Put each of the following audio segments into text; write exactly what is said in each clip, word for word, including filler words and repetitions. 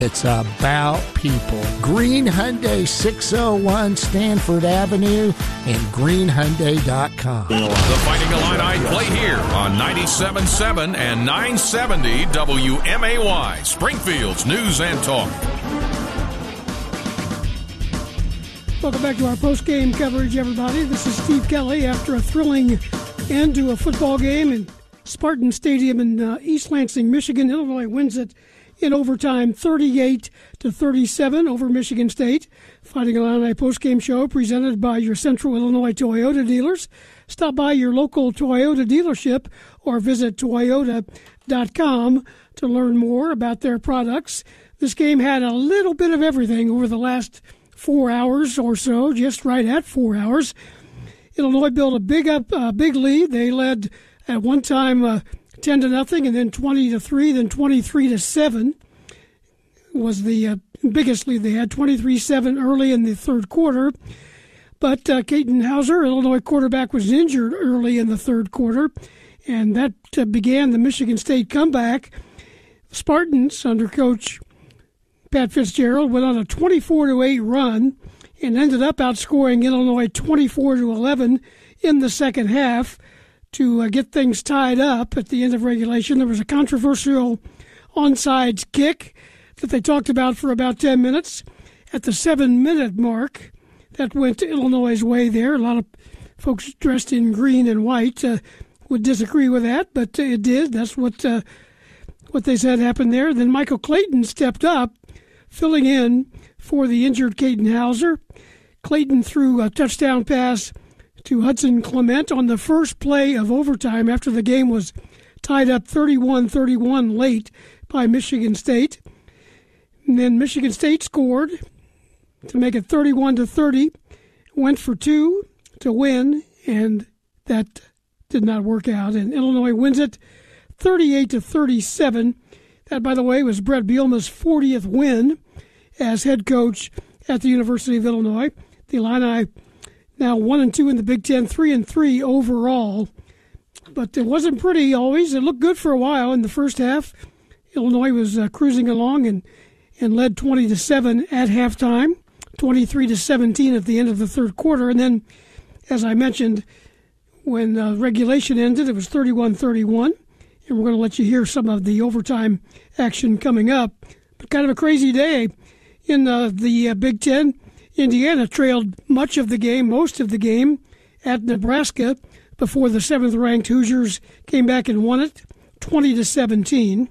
It's about people. Green Hyundai, six oh one Stanford Avenue, and green hyundai dot com. The Fighting Illini play here on ninety-seven point seven and nine seventy W M A Y, Springfield's News and Talk. Welcome back to our post-game coverage, everybody. This is Steve Kelly. After a thrilling end to a football game in Spartan Stadium in uh, East Lansing, Michigan, Illinois wins it in overtime, thirty-eight to thirty-seven over Michigan State. Fighting Illini post-game show presented by your Central Illinois Toyota dealers. Stop by your local Toyota dealership or visit toyota dot com to learn more about their products. This game had a little bit of everything over the last four hours or so, just right at four hours. Illinois built a big up, uh, big lead. They led at one time uh, ten to nothing, and then twenty to three, then twenty-three to seven was the uh, biggest lead they had. twenty-three seven early in the third quarter, but uh, Caden Hauser, Illinois quarterback, was injured early in the third quarter, and that uh, began the Michigan State comeback. Spartans under Coach Pat Fitzgerald went on a twenty-four to eight run and ended up outscoring Illinois twenty-four to eleven in the second half. To uh, get things tied up at the end of regulation, there was a controversial onside kick that they talked about for about ten minutes. At the seven-minute mark, that went Illinois' way there. A lot of folks dressed in green and white uh, would disagree with that, but uh, it did. That's what uh, what they said happened there. Then Michael Clayton stepped up, filling in for the injured Caden Hauser. Clayton threw a touchdown pass to Hudson Clement on the first play of overtime after the game was tied up thirty-one thirty-one late by Michigan State. And then Michigan State scored to make it thirty-one to thirty, went for two to win, and that did not work out. And Illinois wins it thirty-eight to thirty-seven. That, by the way, was Brett Bielema's fortieth win as head coach at the University of Illinois. The Illini now one and two in the Big Ten, three and three overall. But it wasn't pretty always. It looked good for a while in the first half. Illinois was uh, cruising along and, and led twenty to seven at halftime, twenty-three to seventeen at the end of the third quarter. And then, as I mentioned, when uh, regulation ended, it was thirty-one thirty-one. And we're going to let you hear some of the overtime action coming up. But kind of a crazy day in uh, the uh, Big Ten. Indiana trailed much of the game, most of the game, at Nebraska before the seventh-ranked Hoosiers came back and won it, twenty to seventeen.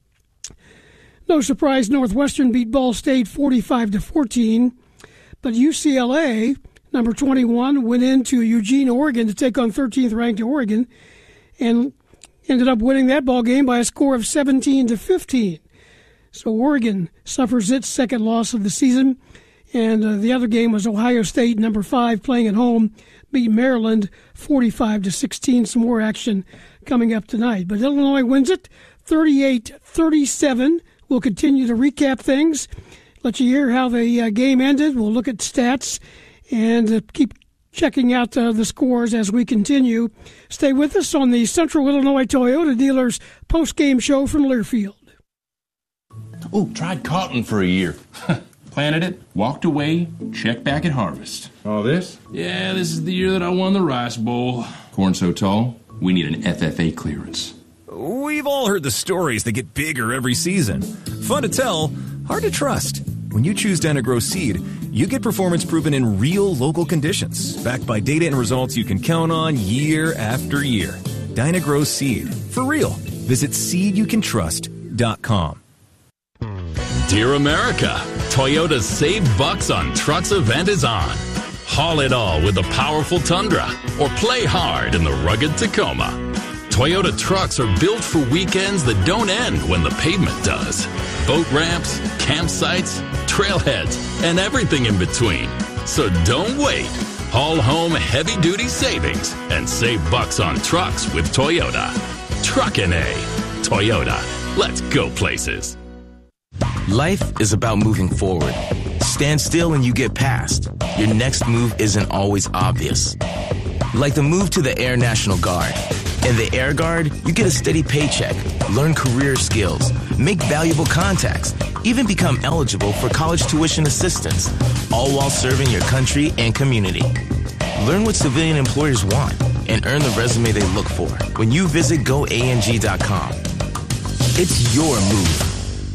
No surprise, Northwestern beat Ball State forty-five to fourteen, but U C L A, number twenty-one, went into Eugene, Oregon to take on thirteenth-ranked Oregon and ended up winning that ball game by a score of seventeen to fifteen. So Oregon suffers its second loss of the season. And uh, the other game was Ohio State, number five, playing at home, beat Maryland forty-five to sixteen. Some more action coming up tonight. But Illinois wins it thirty-eight thirty-seven. We'll continue to recap things, let you hear how the uh, game ended. We'll look at stats and uh, keep checking out uh, the scores as we continue. Stay with us on the Central Illinois Toyota Dealers post-game show from Learfield. Oh, tried cotton for a year. Planted it, walked away, checked back at harvest. All this? Yeah, this is the year that I won the Rice Bowl. Corn so tall, we need an F F A clearance. We've all heard the stories that get bigger every season. Fun to tell, hard to trust. When you choose Dyna-Gro Seed, you get performance proven in real local conditions, backed by data and results you can count on year after year. Dyna-Gro Seed. For real. Visit seed you can trust dot com. Dear America, Toyota's Save Bucks on Trucks event is on. Haul it all with the powerful Tundra or play hard in the rugged Tacoma. Toyota trucks are built for weekends that don't end when the pavement does. Boat ramps, campsites, trailheads, and everything in between. So don't wait. Haul home heavy-duty savings and save bucks on trucks with Toyota. Truckin' A. Toyota. Let's go places. Life is about moving forward. Stand still and you get past. Your next move isn't always obvious. Like the move to the Air National Guard. In the Air Guard, you get a steady paycheck, learn career skills, make valuable contacts, even become eligible for college tuition assistance, all while serving your country and community. Learn what civilian employers want and earn the resume they look for when you visit go A N G dot com. It's your move.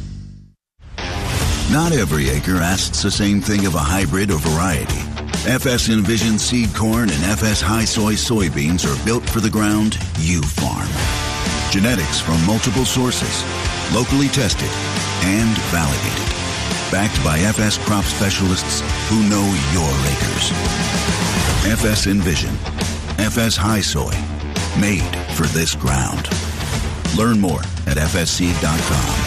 Not every acre asks the same thing of a hybrid or variety. F S Envision seed corn and F S High Soy soybeans are built for the ground you farm. Genetics from multiple sources, locally tested and validated. Backed by F S crop specialists who know your acres. F S Envision, F S High Soy, made for this ground. Learn more at F S seed dot com.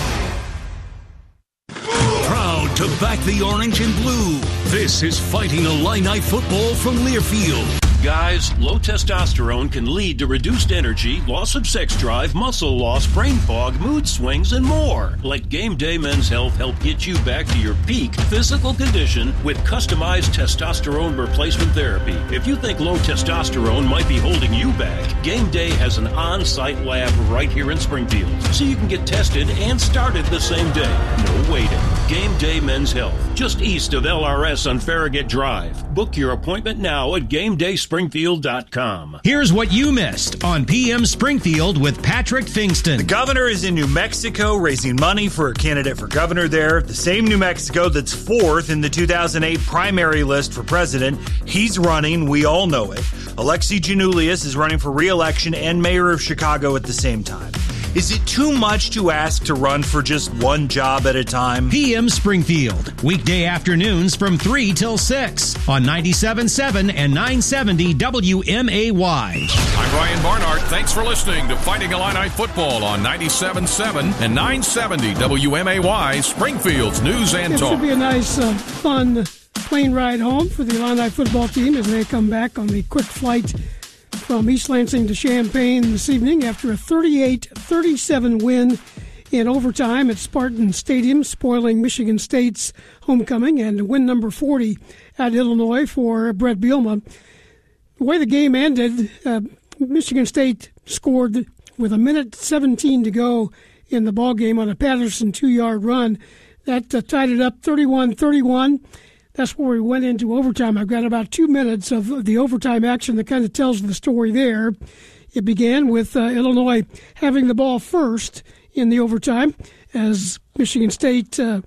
Proud to back the orange and blue. This is Fighting Illini football from Learfield. Guys, low testosterone can lead to reduced energy, loss of sex drive, muscle loss, brain fog, mood swings, and more. Let Game Day Men's Health help get you back to your peak physical condition with customized testosterone replacement therapy. If you think low testosterone might be holding you back, Game Day has an on-site lab right here in Springfield, so you can get tested and started the same day. No waiting. Game Day Men's Health, just east of L R S on Farragut Drive. Book your appointment now at game day springfield dot com. Here's what you missed on P M Springfield with Patrick Fingston. The governor is in New Mexico raising money for a candidate for governor there. The same New Mexico that's fourth in the two thousand eight primary list for president. He's running. We all know it. Alexi Giannoulias is running for re-election and mayor of Chicago at the same time. Is it too much to ask to run for just one job at a time? P M Springfield, weekday afternoons from three till six on ninety-seven point seven and nine seventy W M A Y. I'm Ryan Barnhart. Thanks for listening to Fighting Illini Football on ninety-seven point seven and nine seventy W M A Y, Springfield's News and it Talk. It should be a nice, uh, fun plane ride home for the Illini football team as they come back on the quick flight from East Lansing to Champaign this evening after a thirty-eight thirty-seven win in overtime at Spartan Stadium, spoiling Michigan State's homecoming, and win number forty at Illinois for Brett Bielema. The way the game ended, uh, Michigan State scored with a minute seventeen to go in the ballgame on a Patterson two-yard run. That uh, tied it up thirty-one thirty-one. That's where we went into overtime. I've got about two minutes of the overtime action that kind of tells the story there. It began with uh, Illinois having the ball first in the overtime as Michigan State uh,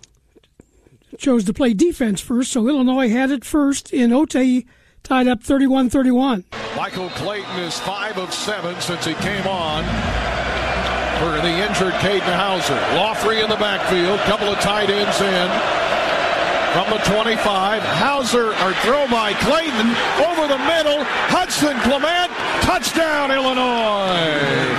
chose to play defense first. So Illinois had it first in O T, tied up thirty-one thirty-one. Michael Clayton is five of seven since he came on for the injured Caden Hauser. Lawfrey in the backfield, couple of tight ends in. From the twenty-five, Hauser, or throw by Clayton, over the middle, Hudson Clement, touchdown Illinois.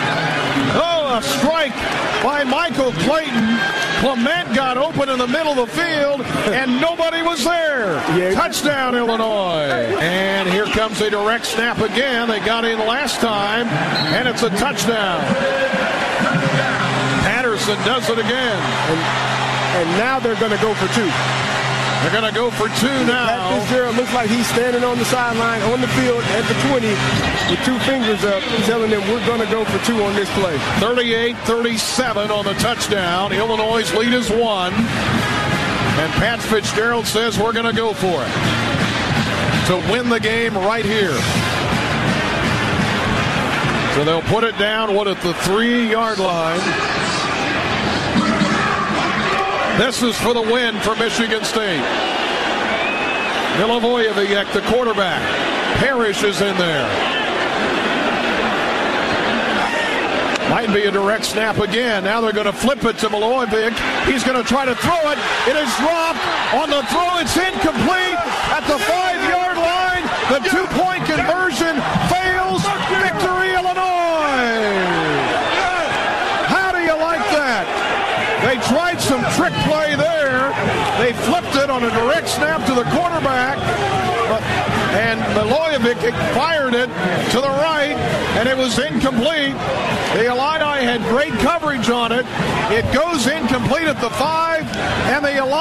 Oh, a strike by Michael Clayton. Clement got open in the middle of the field, and nobody was there. Yeah. Touchdown Illinois. And here comes a direct snap again. They got in last time, and it's a touchdown. Patterson does it again. And, and now they're going to go for two. They're going to go for two now. Pat Fitzgerald looks like he's standing on the sideline on the field at the twenty with two fingers up, telling them we're going to go for two on this play. thirty-eight thirty-seven on the touchdown. Illinois' lead is one. And Pat Fitzgerald says we're going to go for it to win the game right here. So they'll put it down, what, at the three-yard line. This is for the win for Michigan State. Milivojevic, the quarterback. Parrish is in there. Might be a direct snap again. Now they're going to flip it to Milivojevic. He's going to try to throw it. It is dropped. On the throw, it's incomplete at the five-yard line. The two-point conversion fails. Victory, Illinois. How do you like that? They tried some trick play there. They flipped it on a direct snap to the quarterback. And Milivojevic fired it to the right, and it was incomplete. The Illini had great coverage on it. It goes incomplete at the five, and the Illini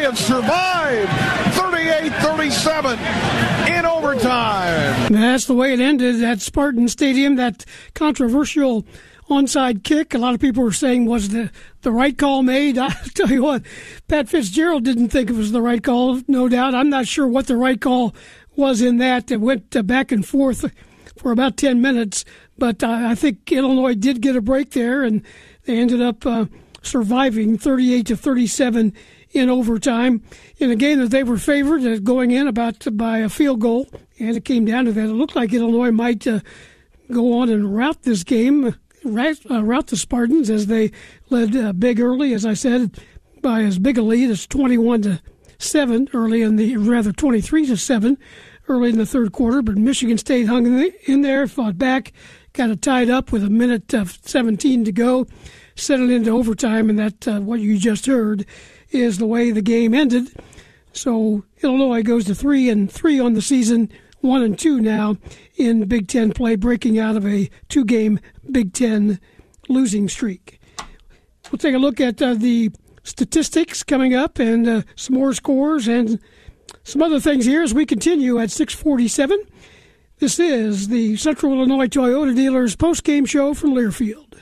have survived thirty-eight thirty-seven in overtime. That's the way it ended at Spartan Stadium. That controversial onside kick, a lot of people were saying was the, the right call made. I'll tell you what, Pat Fitzgerald didn't think it was the right call, no doubt. I'm not sure what the right call was in that. It went uh, back and forth for about ten minutes, but uh, I think Illinois did get a break there, and they ended up uh, surviving thirty-eight to thirty-seven in overtime in a game that they were favored uh, going in about uh, by a field goal, and it came down to that. It looked like Illinois might uh, go on and rout this game, rout, uh, rout the Spartans, as they led uh, big early, as I said, by as big a lead as twenty-one to seven early in the, rather twenty-three to seven early in the third quarter, but Michigan State hung in, the, in there, fought back, got it tied up with a minute of seventeen to go, set it into overtime, and that uh, what you just heard is the way the game ended. So Illinois goes to three and three on the season, one and two now in Big Ten play, breaking out of a two-game Big Ten losing streak. We'll take a look at uh, the statistics coming up and uh, some more scores and some other things here as we continue at six forty-seven. This is the Central Illinois Toyota Dealers post-game show from Learfield.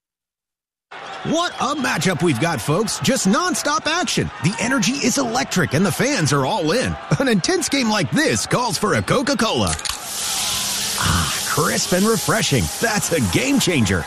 What a matchup we've got, folks. Just nonstop action. The energy is electric and the fans are all in. An intense game like this calls for a Coca-Cola. Ah, crisp and refreshing. That's a game changer.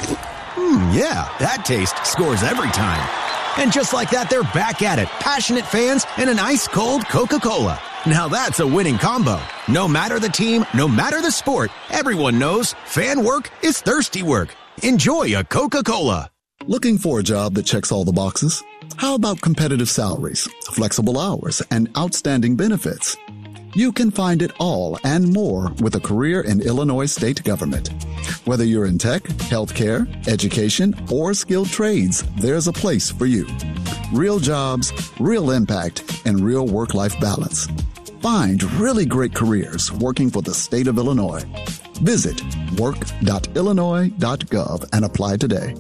Hmm, yeah, that taste scores every time. And just like that, they're back at it. Passionate fans and an ice-cold Coca-Cola. Now that's a winning combo. No matter the team, no matter the sport, everyone knows fan work is thirsty work. Enjoy a Coca-Cola. Looking for a job that checks all the boxes? How about competitive salaries, flexible hours, and outstanding benefits? You can find it all and more with a career in Illinois state government. Whether you're in tech, healthcare, education, or skilled trades, there's a place for you. Real jobs, real impact, and real work-life balance. Find really great careers working for the state of Illinois. Visit work dot illinois dot gov and apply today.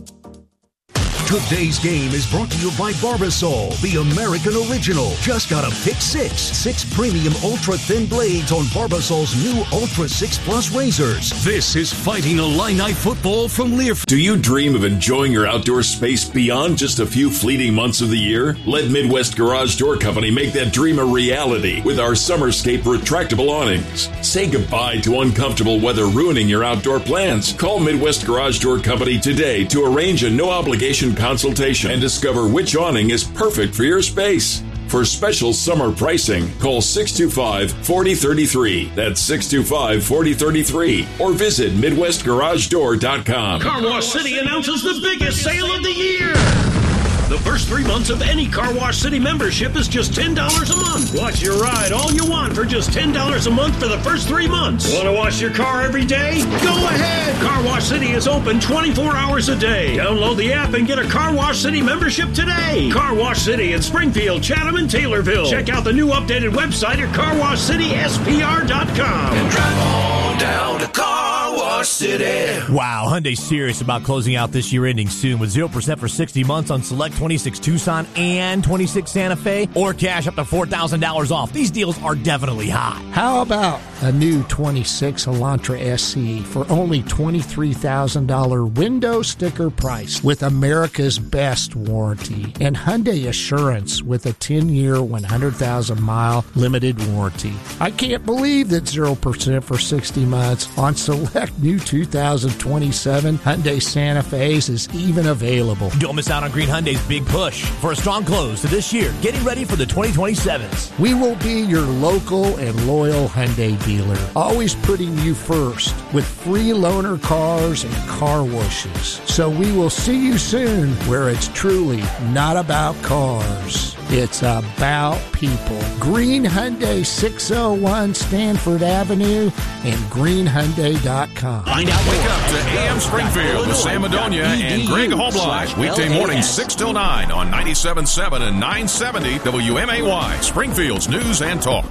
Today's game is brought to you by Barbasol, the American original. Just got a pick six. Six premium ultra-thin blades on Barbasol's new Ultra six Plus razors. This is Fighting Illini football from Learfield. Do you dream of enjoying your outdoor space beyond just a few fleeting months of the year? Let Midwest Garage Door Company make that dream a reality with our Summerscape retractable awnings. Say goodbye to uncomfortable weather ruining your outdoor plans. Call Midwest Garage Door Company today to arrange a no-obligation consultation and discover which awning is perfect for your space. For special summer pricing, call six two five, four zero three three. That's six two five, four zero three three. Or visit midwest garage door dot com. Car Wash City announces the biggest sale of the year. The first three months of any Car Wash City membership is just ten dollars a month. Watch your ride all you want for just ten dollars a month for the first three months. Want to wash your car every day? Go ahead! Car Wash City is open twenty-four hours a day. Download the app and get a Car Wash City membership today. Car Wash City in Springfield, Chatham, and Taylorville. Check out the new updated website at car wash city s p r dot com. And drive on down to Car Wash City. Wow, Hyundai's serious about closing out this year ending soon with zero percent for sixty months on select twenty-six Tucson and twenty-six Santa Fe, or cash up to four thousand dollars off. These deals are definitely hot. How about a new twenty-six Elantra S E for only twenty-three thousand dollars window sticker price with America's best warranty and Hyundai Assurance with a ten-year, one hundred thousand mile limited warranty. I can't believe that zero percent for sixty months on select new two thousand twenty-seven Hyundai Santa Fe's is even available. Don't miss out on Green Hyundai's big push for a strong close to this year, getting ready for the twenty twenty-sevens. We will be your local and loyal Hyundai dealer, always putting you first with free loaner cars and car washes. So we will see you soon where it's truly not about cars. It's about people. Green Hyundai, six oh one Stanford Avenue and green hyundai dot com. Find out. Wake up to A M Springfield with Sam Madonia and Greg Hobline. Weekday morning six till nine on ninety-seven point seven and nine seventy W M A Y. Springfield's News and Talk.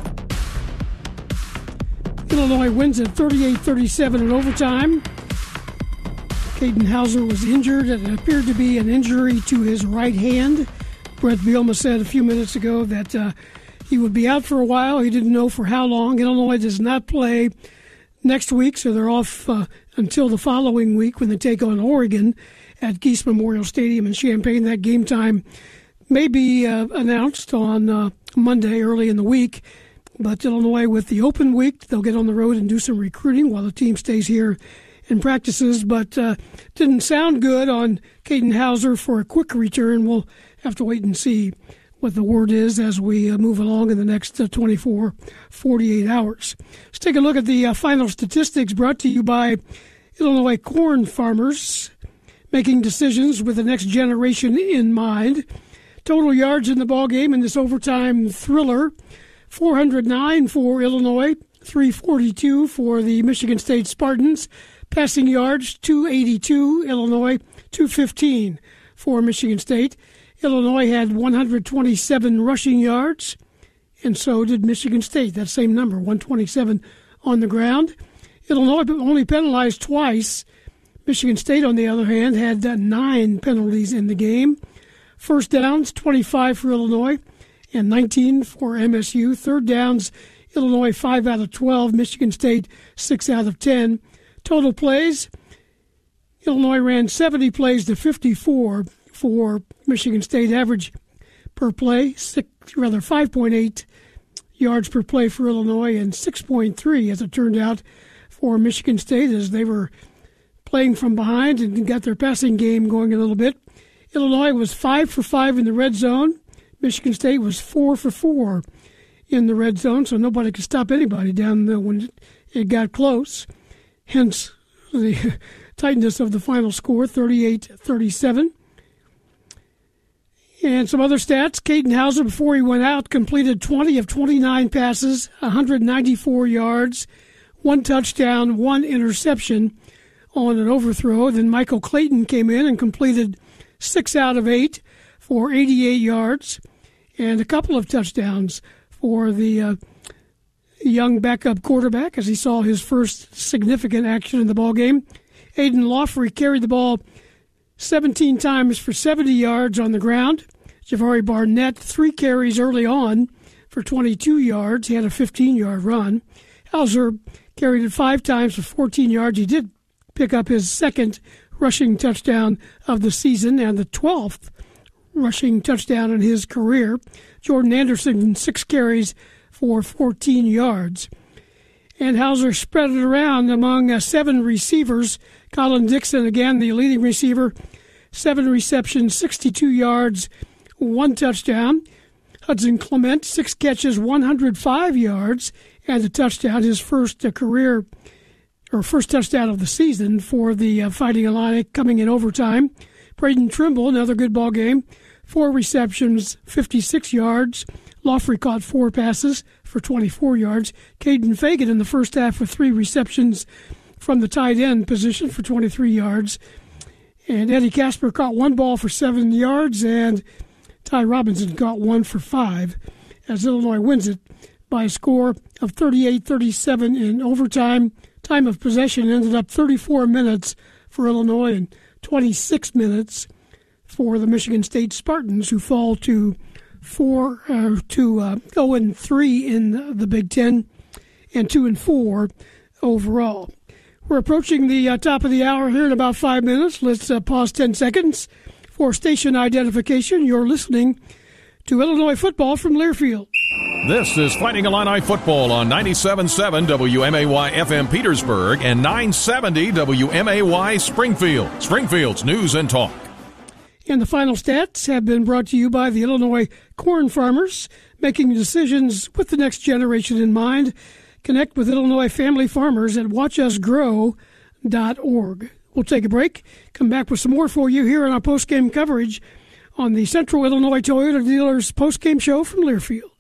Illinois wins at thirty-eight thirty-seven in overtime. Caden Hauser was injured, and it appeared to be an injury to his right hand. Brett Bielema said a few minutes ago that uh, he would be out for a while. He didn't know for how long. Illinois does not play next week, so they're off uh, until the following week when they take on Oregon at Geese Memorial Stadium in Champaign. That game time may be uh, announced on uh, Monday early in the week. But Illinois, with the open week, they'll get on the road and do some recruiting while the team stays here and practices. But uh, didn't sound good on Katin Houser for a quick return. We'll have to wait and see what the word is as we uh, move along in the next uh, twenty-four, forty-eight hours. Let's take a look at the uh, final statistics brought to you by Illinois corn farmers, making decisions with the next generation in mind. Total yards in the ballgame in this overtime thriller: four hundred nine for Illinois, three forty-two for the Michigan State Spartans. Passing yards, two eighty-two, Illinois, two fifteen for Michigan State. Illinois had one hundred twenty-seven rushing yards, and so did Michigan State, that same number, one twenty-seven on the ground. Illinois only penalized twice. Michigan State, on the other hand, had uh, nine penalties in the game. First downs, twenty-five for Illinois, and nineteen for M S U. Third downs, Illinois five out of twelve, Michigan State six out of ten. Total plays, Illinois ran seventy plays to fifty-four for Michigan State. Average per play, six, rather five point eight yards per play for Illinois, and six point three, as it turned out, for Michigan State, as they were playing from behind and got their passing game going a little bit. Illinois was five for five in the red zone. Michigan State was four for four in the red zone, so nobody could stop anybody down there when it got close. Hence the tightness of the final score, thirty-eight thirty-seven. And some other stats. Katin Houser, before he went out, completed twenty of twenty-nine passes, one hundred ninety-four yards, one touchdown, one interception on an overthrow. Then Michael Clayton came in and completed six out of eight for eighty-eight yards and a couple of touchdowns for the uh, young backup quarterback as he saw his first significant action in the ballgame. Aiden Lawfrey carried the ball seventeen times for seventy yards on the ground. Javari Barnett, three carries early on for twenty-two yards. He had a fifteen-yard run. Houser carried it five times for fourteen yards. He did pick up his second rushing touchdown of the season and the twelfth rushing touchdown in his career. Jordan Anderson, six carries for fourteen yards. And Houser spread it around among uh, seven receivers. Colin Dixon, again, the leading receiver, seven receptions, sixty-two yards, one touchdown. Hudson Clement, six catches, one hundred five yards, and a touchdown, his first uh, career, or first touchdown of the season for the uh, Fighting Illini, coming in overtime. Braden Trimble, another good ball game, four receptions, fifty-six yards. Lawfrey caught four passes for twenty-four yards. Caden Fagan in the first half with three receptions from the tight end position for twenty-three yards. And Eddie Casper caught one ball for seven yards, and Ty Robinson caught one for five, as Illinois wins it by a score of thirty-eight thirty-seven in overtime. Time of possession ended up thirty-four minutes for Illinois and twenty-six minutes for the Michigan State Spartans, who fall to four uh, to uh, zero and three in the Big Ten and two and four overall. We're approaching the uh, top of the hour here in about five minutes. Let's uh, pause ten seconds for station identification. You're listening to Illinois football from Learfield. This is Fighting Illini football on ninety-seven point seven W M A Y F M Petersburg and nine seventy W M A Y Springfield. Springfield's news and talk. And the final stats have been brought to you by the Illinois corn farmers, making decisions with the next generation in mind. Connect with Illinois family farmers at watch us grow dot org. We'll take a break, come back with some more for you here on our post-game coverage on the Central Illinois Toyota Dealers post-game show from Learfield.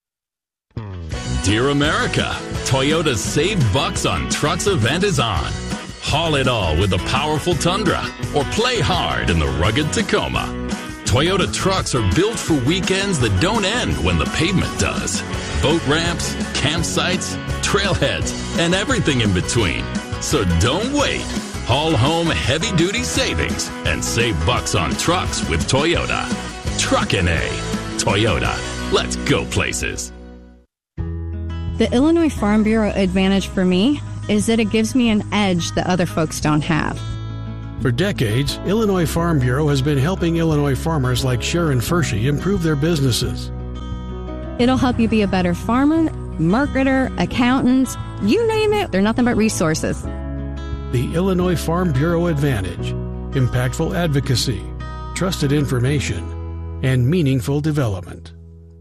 Dear America, Toyota's Save Bucks on Trucks event is on. Haul it all with the powerful Tundra or play hard in the rugged Tacoma. Toyota trucks are built for weekends that don't end when the pavement does. Boat ramps, campsites, trailheads, and everything in between. So don't wait. Haul home heavy-duty savings and save bucks on trucks with Toyota. Truckin' A. Toyota. Let's go places. The Illinois Farm Bureau advantage for me is that it gives me an edge that other folks don't have. For decades, Illinois Farm Bureau has been helping Illinois farmers like Sharon Fershey improve their businesses. It'll help you be a better farmer, marketer, accountant, you name it, they're nothing but resources. The Illinois Farm Bureau Advantage. Impactful advocacy, trusted information, and meaningful development.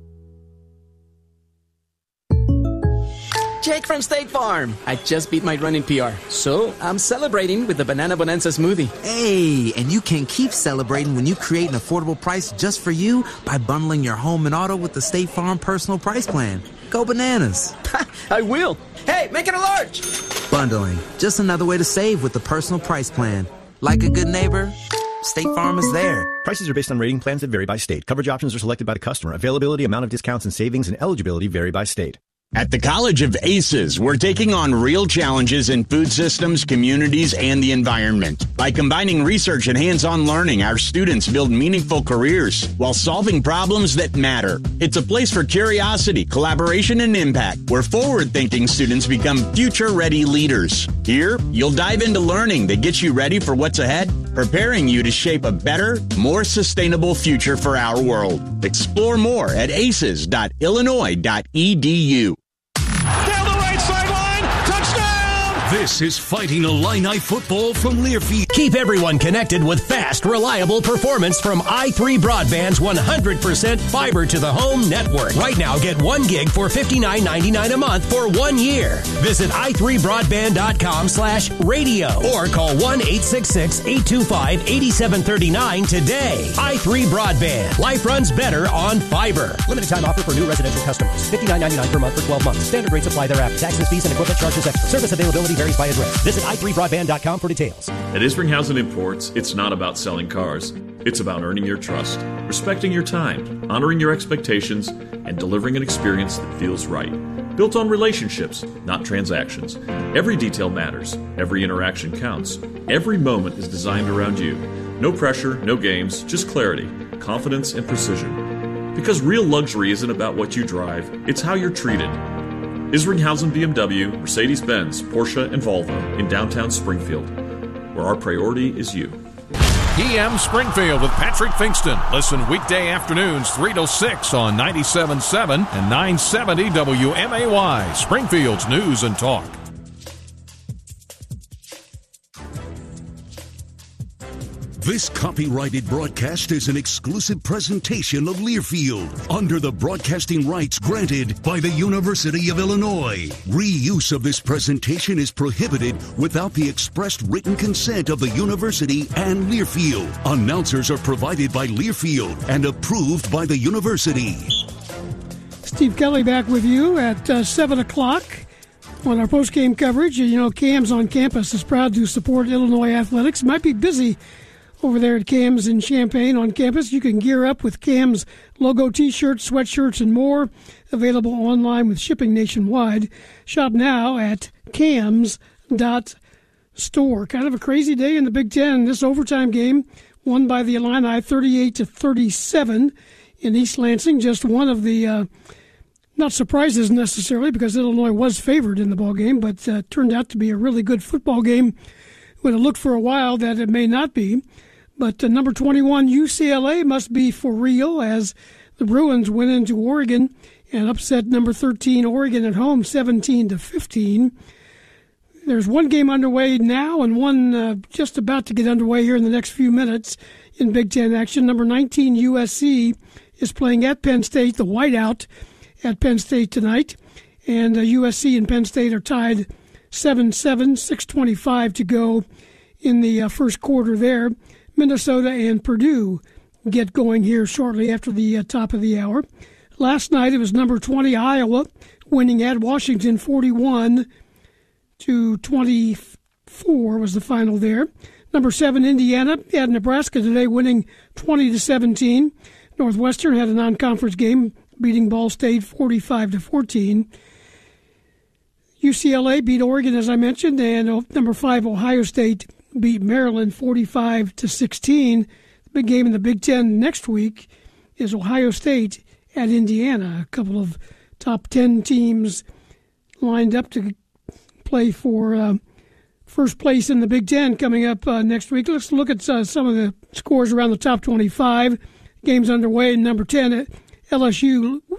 Jake from State Farm. I just beat my running P R, so I'm celebrating with the Banana Bonanza smoothie. Hey, and you can keep celebrating when you create an affordable price just for you by bundling your home and auto with the State Farm Personal Price Plan. Go bananas. I will. Hey, make it a large. Bundling, just another way to save with the Personal Price Plan. Like a good neighbor, State Farm is there. Prices are based on rating plans that vary by state. Coverage options are selected by the customer. Availability, amount of discounts and savings, and eligibility vary by state. At the College of Aces, we're taking on real challenges in food systems, communities, and the environment. By combining research and hands-on learning, our students build meaningful careers while solving problems that matter. It's a place for curiosity, collaboration, and impact, where forward-thinking students become future-ready leaders. Here, you'll dive into learning that gets you ready for what's ahead, preparing you to shape a better, more sustainable future for our world. Explore more at aces dot illinois dot e d u. Down the right sideline, touchdown! This is Fighting Illini football from Learfield. Keep everyone connected with fast, reliable performance from i three Broadband's one hundred percent fiber to the home network. Right now, get one gig for fifty-nine ninety-nine a month for one year. Visit i three broadband dot com slash radio or call one eight six six, eight two five, eight seven three nine today. i three Broadband. Life runs better on fiber. Limited time offer for new residential customers. fifty-nine ninety-nine per month for twelve months. Standard rates apply thereafter. Taxes, fees, and equipment charges extra. Service availability varies by address. Visit i three broadband dot com for details. At Isringhausen Imports, it's not about selling cars. It's about earning your trust, respecting your time, honoring your expectations, and delivering an experience that feels right. Built on relationships, not transactions. Every detail matters. Every interaction counts. Every moment is designed around you. No pressure, no games, just clarity, confidence, and precision. Because real luxury isn't about what you drive, it's how you're treated. Isringhausen B M W, Mercedes-Benz, Porsche, and Volvo in downtown Springfield, where our priority is you. P M Springfield with Patrick Finkston. Listen weekday afternoons three to six on ninety-seven point seven and nine seventy W M A Y, Springfield's News and Talk. This copyrighted broadcast is an exclusive presentation of Learfield under the broadcasting rights granted by the University of Illinois. Reuse of this presentation is prohibited without the expressed written consent of the university and Learfield. Announcers are provided by Learfield and approved by the university. Steve Kelly back with you at uh, seven o'clock on our post-game coverage. You know, CAMS on campus is proud to support Illinois athletics. Might be busy over there at CAMS in Champaign on campus. You can gear up with CAMS logo T-shirts, sweatshirts, and more. Available online with shipping nationwide. Shop now at cams dot store. Kind of a crazy day in the Big Ten. This overtime game won by the Illini thirty-eight to thirty-seven in East Lansing. Just one of the, uh, not surprises necessarily, because Illinois was favored in the ball game, but uh, turned out to be a really good football game. When it looked for a while that it may not be. But uh, number twenty-one, U C L A must be for real, as the Bruins went into Oregon and upset number thirteen, Oregon at home, seventeen to fifteen. There's one game underway now and one uh, just about to get underway here in the next few minutes in Big Ten action. Number nineteen, U S C, is playing at Penn State, the whiteout at Penn State tonight. And uh, U S C and Penn State are tied seven seven, six twenty-five to go in the uh, first quarter there. Minnesota and Purdue get going here shortly after the uh, top of the hour. Last night it was number twenty, Iowa, winning at Washington forty-one to twenty-four was the final there. Number seven, Indiana, at Nebraska today, winning twenty to seventeen. Northwestern had a non-conference game, beating Ball State forty-five to fourteen. U C L A beat Oregon, as I mentioned, and number five, Ohio State, beat Maryland forty-five to sixteen. The big game in the Big Ten next week is Ohio State at Indiana. A couple of top ten teams lined up to play for uh, first place in the Big Ten coming up uh, next week. Let's look at uh, some of the scores around the top twenty-five. Games underway. Number ten, L S U